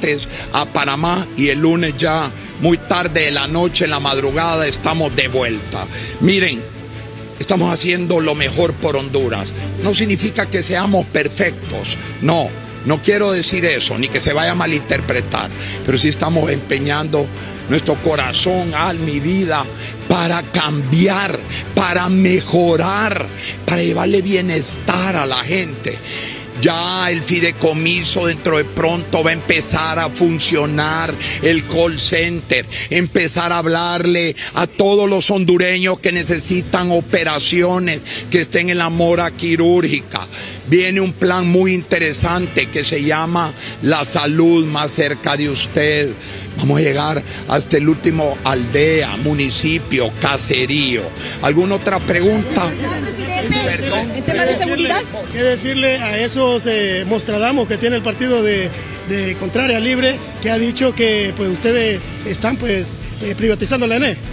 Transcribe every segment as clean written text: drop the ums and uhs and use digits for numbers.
martes a Panamá y el lunes ya muy tarde de la noche, en la madrugada, estamos de vuelta. Miren, estamos haciendo lo mejor por Honduras. No significa que seamos perfectos, no quiero decir eso, ni que se vaya a malinterpretar, pero sí estamos empeñando nuestro corazón, alma y vida para cambiar, para mejorar, para llevarle bienestar a la gente. Ya el fideicomiso dentro de pronto va a empezar a funcionar, el call center, empezar a hablarle a todos los hondureños que necesitan operaciones, que estén en la mora quirúrgica. Viene un plan muy interesante que se llama La Salud Más Cerca de Usted. Vamos a llegar hasta el último aldea, municipio, caserío. ¿Alguna otra pregunta? Perdón. ¿En tema de seguridad? ¿Qué decirle a esos mostradamos que tiene el partido de Contraria Libre, que ha dicho que pues ustedes están privatizando la ENE?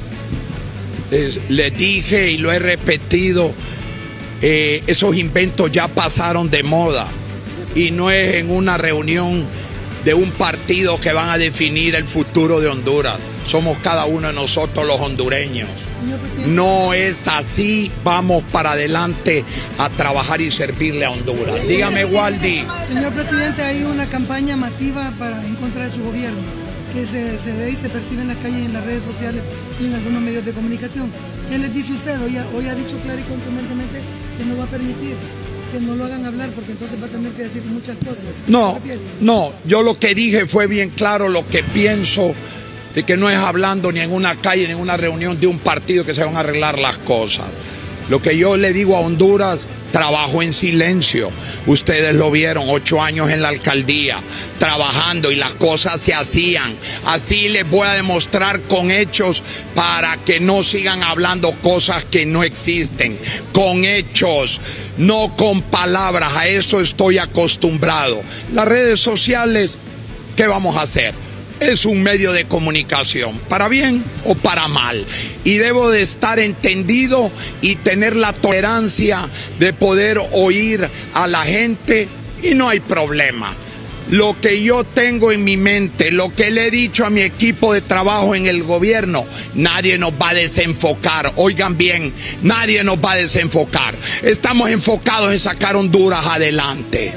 Les dije y lo he repetido, esos inventos ya pasaron de moda y no es en una reunión de un partido que van a definir el futuro de Honduras. Somos cada uno de nosotros los hondureños. No es así, vamos para adelante a trabajar y servirle a Honduras. Dígame, Waldi. Señor presidente, hay una campaña masiva en contra de su gobierno, que se ve y se percibe en las calles, en las redes sociales y en algunos medios de comunicación. ¿Qué les dice usted? Hoy ha dicho claro y contundentemente que no va a permitir que no lo hagan hablar, porque entonces va a tener que decir muchas cosas. No, yo lo que dije fue bien claro lo que pienso, de que no es hablando ni en una calle, ni en una reunión de un partido que se van a arreglar las cosas. Lo que yo le digo a Honduras, trabajo en silencio. Ustedes lo vieron, 8 años en la alcaldía, trabajando, y las cosas se hacían. Así les voy a demostrar con hechos para que no sigan hablando cosas que no existen. Con hechos, no con palabras. A eso estoy acostumbrado. Las redes sociales, ¿qué vamos a hacer? Es un medio de comunicación, para bien o para mal, y debo de estar entendido y tener la tolerancia de poder oír a la gente, y no hay problema. Lo que yo tengo en mi mente, lo que le he dicho a mi equipo de trabajo en el gobierno, nadie nos va a desenfocar. Oigan bien, nadie nos va a desenfocar. Estamos enfocados en sacar Honduras adelante.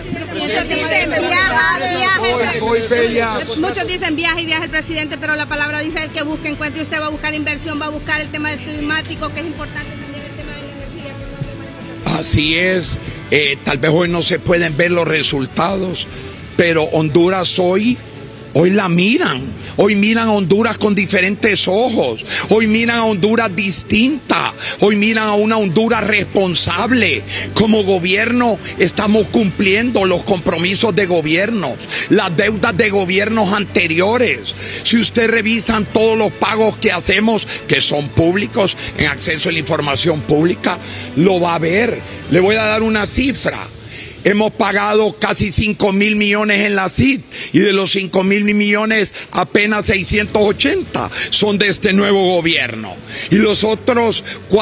Muchos dicen viaje y viaje el presidente, pero la palabra dice el que busque encuentre. Usted va a buscar inversión, va a buscar el tema del climático, que es importante también, el tema de la energía. Así es, tal vez hoy no se pueden ver los resultados, pero Honduras hoy la miran. Hoy miran a Honduras con diferentes ojos. Hoy miran a Honduras distinta. Hoy miran a una Honduras responsable. Como gobierno estamos cumpliendo los compromisos de gobiernos, las deudas de gobiernos anteriores. Si usted revisan todos los pagos que hacemos, que son públicos, en acceso a la información pública, lo va a ver. Le voy a dar una cifra. Hemos pagado casi 5.000 millones en la CID, y de los 5.000 millones apenas 680 son de este nuevo gobierno, y los otros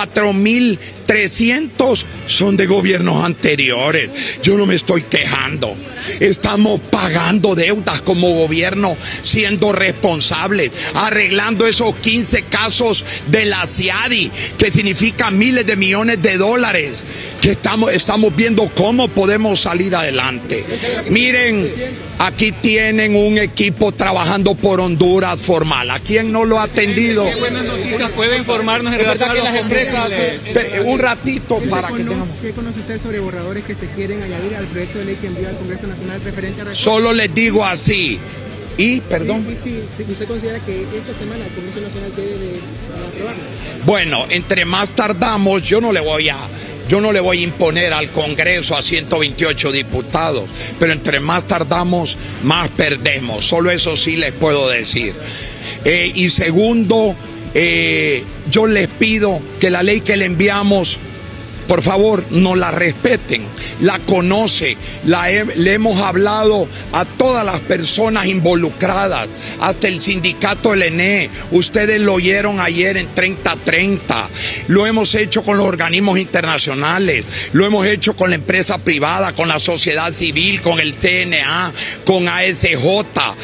4.300 son de gobiernos anteriores. Yo no me estoy quejando. Estamos pagando deudas como gobierno, siendo responsables, arreglando esos 15 casos de la CIADI, que significa miles de millones de dólares, que estamos viendo cómo podemos salir adelante. Miren, aquí tienen un equipo trabajando por Honduras formal. ¿A quién no lo ha atendido? ¿Qué buenas noticias puede informarnos en relación a las empresas? Un ratito para que tengamos. ¿Qué conoce usted sobre borradores que se quieren añadir al proyecto de ley que envió al Congreso Nacional referente a... Solo les digo así. Y, perdón. Sí, ¿usted considera que esta semana el Congreso Nacional debe de aprobarlo? Bueno, entre más tardamos, yo no le voy a imponer al Congreso a 128 diputados, pero entre más tardamos, más perdemos. Solo eso sí les puedo decir. Y segundo, yo les pido que la ley que le enviamos, por favor, no la respeten, la conoce, le hemos hablado a todas las personas involucradas, hasta el sindicato del ENE. Ustedes lo oyeron ayer en 3030. Lo hemos hecho con los organismos internacionales, lo hemos hecho con la empresa privada, con la sociedad civil, con el CNA, con ASJ.